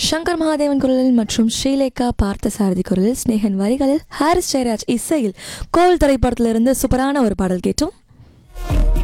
சங்கர் மகாதேவன் குரலில் மற்றும் ஸ்ரீலேகா பார்த்தசாரதி குரலில், ஸ்னேகன் வரிகளில், ஹாரிஸ் ஜெயராஜ் இசையில் கோவில் திரைப்படத்திலிருந்து சூப்பரான ஒரு பாடல் கேட்டோம்.